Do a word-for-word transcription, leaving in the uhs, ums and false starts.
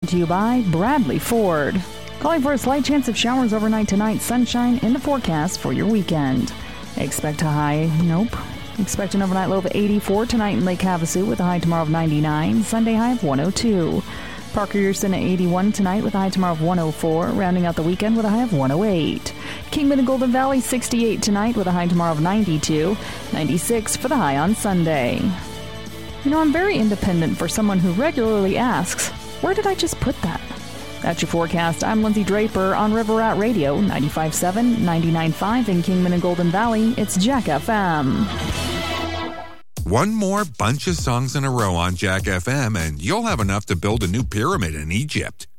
to you by Bradley Ford. Calling for a slight chance of showers overnight tonight. Sunshine in the forecast for your weekend. Expect a high, nope. Expect an overnight low of eighty-four tonight in Lake Havasu with a high tomorrow of ninety-nine. Sunday high of one oh two. Parker-Houston at eighty-one tonight with a high tomorrow of one oh four. Rounding out the weekend with a high of one oh eight. Kingman and Golden Valley sixty-eight tonight with a high tomorrow of ninety-two. ninety-six for the high on Sunday. You know, I'm very independent for someone who regularly asks, where did I just put that? That's your forecast. I'm Lindsay Draper on River Rat Radio, ninety-five point seven, ninety-nine point five in Kingman and Golden Valley. It's Jack F M. One more bunch of songs in a row on Jack F M, and you'll have enough to build a new pyramid in Egypt.